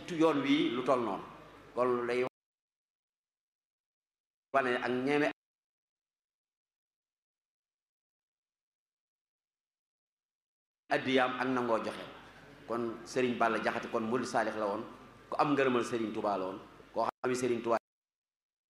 yoon wi lu toll noonu kon lay wane ak ñeme addiyaam ak nangoo joxe kon Serigne Balla Jaxate kon murid saalix la woon ku am ngërëmal Serigne Touba la woon koo xam ne Serigne Touba